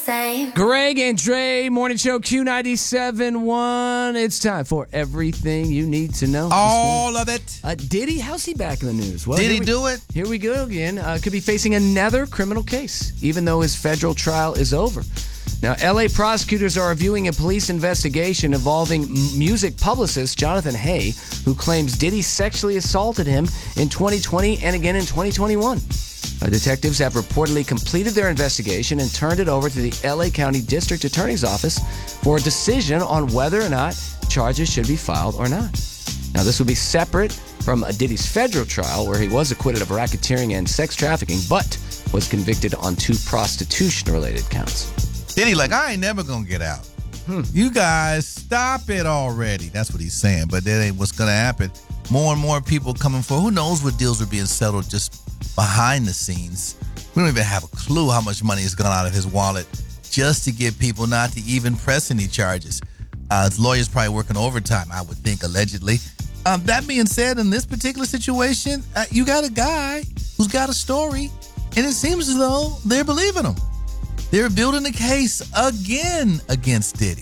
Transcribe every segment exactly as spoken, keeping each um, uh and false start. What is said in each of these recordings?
same. Greg and Dre, Morning Show Q ninety-seven point one. It's time for everything you need to know. All of it. Uh, Diddy, how's he back in the news? Well, Did he we, do it? Here we go again. Uh, could be facing another criminal case, even though his federal trial is over. Now, L A prosecutors are reviewing a police investigation involving m- music publicist Jonathan Hay, who claims Diddy sexually assaulted him in twenty twenty and again in twenty twenty-one. Uh, detectives have reportedly completed their investigation and turned it over to the L A County District Attorney's Office for a decision on whether or not charges should be filed or not. Now, this would be separate from a Diddy's federal trial, where he was acquitted of racketeering and sex trafficking, but was convicted on two prostitution-related counts. Diddy like, I ain't never gonna get out. Hmm. You guys, stop it already. That's what he's saying, but that ain't what's gonna happen. More and more people coming for, who knows what deals are being settled just behind the scenes. We don't even have a clue how much money has gone out of his wallet just to get people not to even press any charges. Uh, his lawyer's probably working overtime, I would think, allegedly. Um, that being said, in this particular situation, uh, you got a guy who's got a story, and it seems as though they're believing him. They're building a case again against Diddy,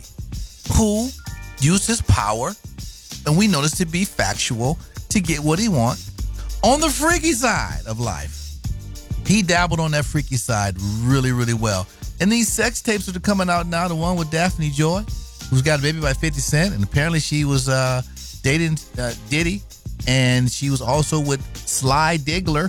who used his power, and we know this to be factual, to get what he wants on the freaky side of life. He dabbled on that freaky side really, really well. And these sex tapes that are coming out now, the one with Daphne Joy, who's got a baby by fifty Cent, and apparently she was uh, dating uh, Diddy, and she was also with Sly Diggler,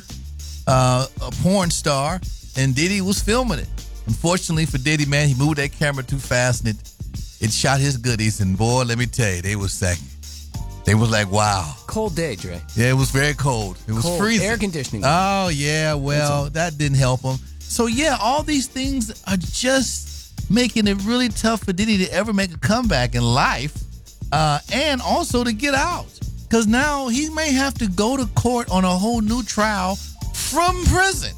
uh, a porn star, and Diddy was filming it. Unfortunately for Diddy, man, he moved that camera too fast, and it it shot his goodies. And boy, let me tell you, they was sick. They was like, wow. Cold day, Dre. Yeah, it was very cold. It was cold. freezing. Air conditioning. Oh, yeah, well, that didn't help him. So, yeah, all these things are just making it really tough for Diddy to ever make a comeback in life, uh, and also to get out. Because now he may have to go to court on a whole new trial from prison.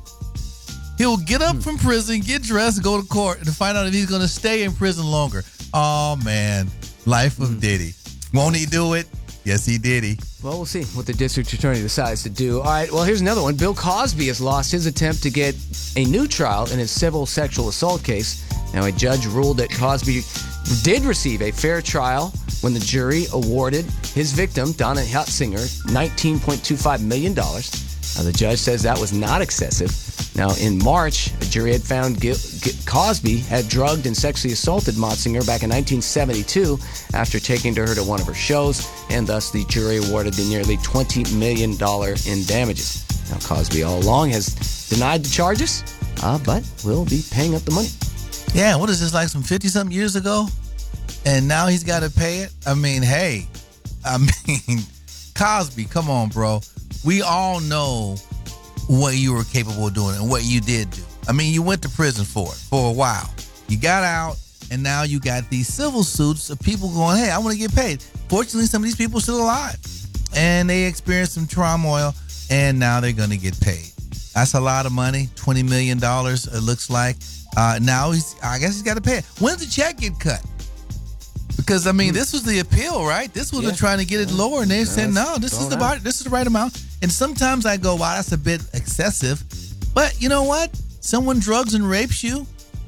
He'll get up from prison, get dressed, go to court, and find out if he's going to stay in prison longer. Oh, man. Life of Diddy. Won't he do it? Yes, he did. He. Well, we'll see what the district attorney decides to do. All right, well, here's another one. Bill Cosby has lost his attempt to get a new trial in his civil sexual assault case. Now, a judge ruled that Cosby did receive a fair trial when the jury awarded his victim, Donna Hutzinger, nineteen point two five million dollars. Now, the judge says that was not excessive. Now, in March, a jury had found Gil- G- Cosby had drugged and sexually assaulted Motzinger back in nineteen seventy-two after taking her to one of her shows, and thus the jury awarded the nearly twenty million dollars in damages. Now, Cosby all along has denied the charges, uh, but will be paying up the money. Yeah, what is this, like some fifty-something years ago? And now he's got to pay it? I mean, hey, I mean, Cosby, come on, bro. We all know what you were capable of doing and what you did do. I mean, you went to prison for it for a while. You got out, and now you got these civil suits of people going, hey, I want to get paid. Fortunately, some of these people are still alive, and they experienced some turmoil, and now they're going to get paid. That's a lot of money, twenty million dollars, it looks like. Uh, now, he's, I guess he's got to pay it. When's the check get cut? Because, I mean, this was the appeal, right? This was yeah. trying to get it lower, and they said, no, this is the right, this is the right amount. And sometimes I go, wow, that's a bit excessive. But you know what? Someone drugs and rapes you,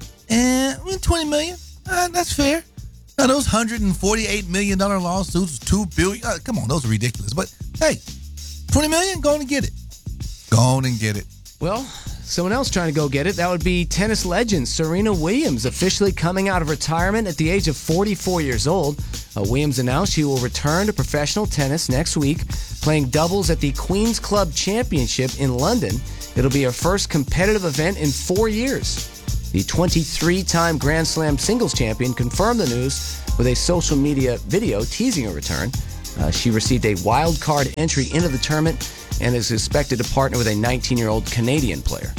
and I mean, twenty million dollars, uh, that's fair. Now, those one hundred forty-eight million dollars lawsuits, two billion dollars, uh, come on, those are ridiculous. But hey, twenty million dollars, go on and get it. Go on and get it. Well, someone else trying to go get it, that would be tennis legend Serena Williams, officially coming out of retirement at the age of forty-four years old. Uh, Williams announced she will return to professional tennis next week, playing doubles at the Queen's Club Championship in London. It'll be her first competitive event in four years. The twenty-three-time Grand Slam singles champion confirmed the news with a social media video teasing her return. Uh, she received a wild card entry into the tournament and is expected to partner with a nineteen-year-old Canadian player.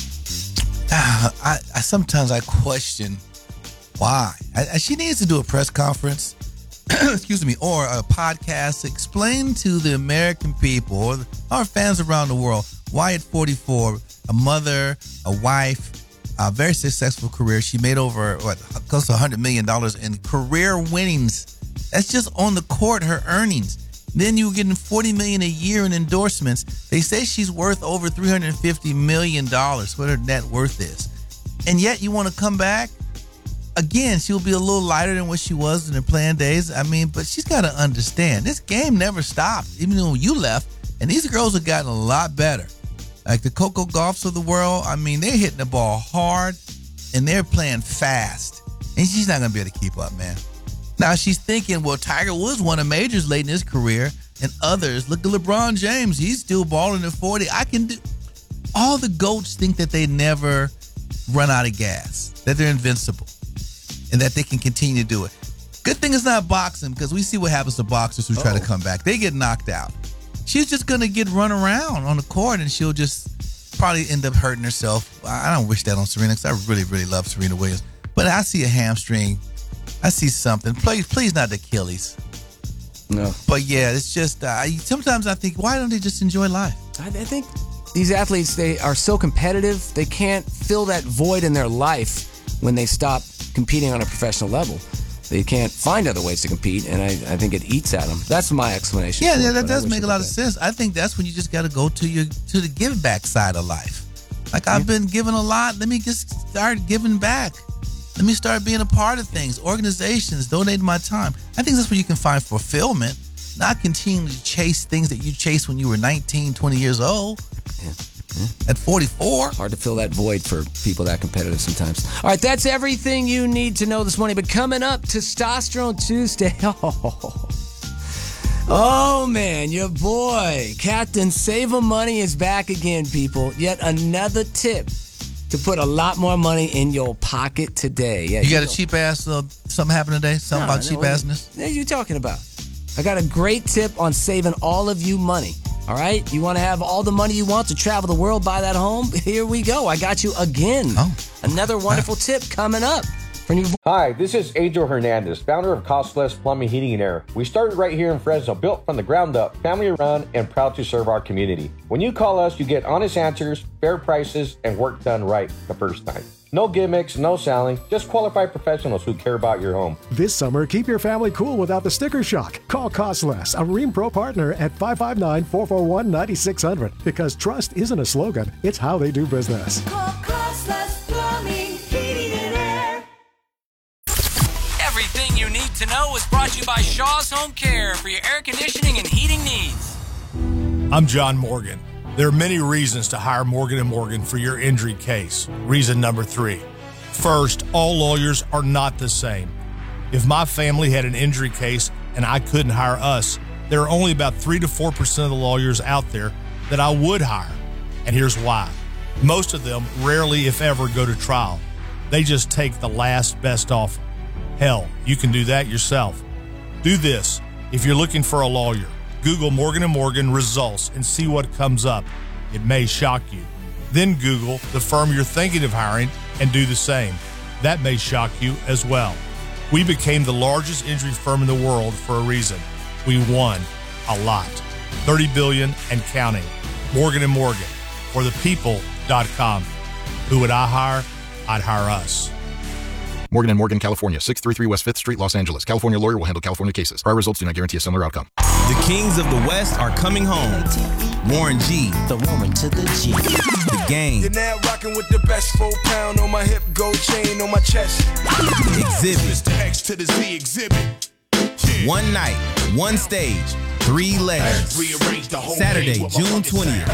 Uh, I, I sometimes I question why. I, she needs to do a press conference, excuse me, or a podcast to explain to the American people or our fans around the world why at forty-four, a mother, a wife, a very successful career. She made over, what, close to one hundred million dollars in career winnings. That's just on the court, her earnings. Then you're getting forty million dollars a year in endorsements. They say she's worth over three hundred fifty million dollars, what her net worth is. And yet you want to come back again, she'll be a little lighter than what she was in her playing days. I mean, but she's got to understand, this game never stopped, even when you left. And these girls have gotten a lot better. Like the Coco Gauffs of the world, I mean, they're hitting the ball hard, and they're playing fast. And she's not going to be able to keep up, man. Now, she's thinking, well, Tiger Woods won a majors late in his career, and others. Look at LeBron James. He's still balling at forty. I can do. All the GOATs think that they never run out of gas, that they're invincible, and that they can continue to do it. Good thing it's not boxing, because we see what happens to boxers who Uh-oh. try to come back. They get knocked out. She's just going to get run around on the court, and she'll just probably end up hurting herself. I don't wish that on Serena, because I really, really love Serena Williams. But I see a hamstring. I see something. Please, please not the Achilles. No. But yeah, it's just, uh, sometimes I think, why don't they just enjoy life? I, I think these athletes, they are so competitive, they can't fill that void in their life when they stop competing on a professional level. They can't find other ways to compete, and I, I think it eats at them. That's my explanation. Yeah, yeah, it, that does make a lot of sense. I think that's when you just got to go to your to the give back side of life. Like, I've been giving a lot. Let me just start giving back. Let me start being a part of things, organizations, donating my time. I think that's where you can find fulfillment, not continuing to chase things that you chased when you were nineteen, twenty years old. Yeah. Yeah. At forty-four. Hard to fill that void for people that competitive sometimes. All right, that's everything you need to know this morning. But coming up, Testosterone Tuesday. Oh, oh man, your boy, Captain Save a Money is back again, people. Yet another tip to put a lot more money in your pocket today. Yeah, you, you got know. a cheap ass, uh, something happened today? Something no, about no, cheap assness? What are you talking about? I got a great tip on saving all of you money. All right? You want to have all the money you want to travel the world, buy that home? Here we go. I got you again. Oh. Another wonderful wow. tip coming up. From your... Hi, this is Adriel Hernandez, founder of Cost Less Plumbing, Heating, and Air. We started right here in Fresno, built from the ground up, family run, and proud to serve our community. When you call us, you get honest answers, fair prices, and work done right the first time. No gimmicks, no selling, just qualified professionals who care about your home. This summer, keep your family cool without the sticker shock. Call Cost Less, a Rheem Pro partner at five five nine, four four one, nine six zero zero. Because trust isn't a slogan, it's how they do business. Call Cost Less Plumbing, Heating, and Air. Everything you need to know is brought to you by Shaw's Home Care for your air conditioning and heating needs. I'm John Morgan. There are many reasons to hire Morgan and Morgan for your injury case. Reason number three. First, all lawyers are not the same. If my family had an injury case and I couldn't hire us, there are only about three to four percent of the lawyers out there that I would hire. And here's why. Most of them rarely, if ever, go to trial. They just take the last best offer. Hell, you can do that yourself. Do this. If you're looking for a lawyer, Google Morgan and Morgan results and see what comes up. It may shock you. Then Google the firm you're thinking of hiring and do the same. That may shock you as well. We became the largest injury firm in the world for a reason. We won a lot. thirty billion dollars and counting. Morgan and Morgan, or the people dot com. Who would I hire? I'd hire us. Morgan and Morgan, California, six thirty-three West fifth Street, Los Angeles. California lawyer will handle California cases. Prior results do not guarantee a similar outcome. The Kings of the West are coming home. Warren G. The woman to the G. The Game. You're now rocking with the best four pound on my hip, gold chain on my chest. Exhibit. Mister X to the Z exhibit. Yeah. One night, one stage, three legs. Saturday, June twentieth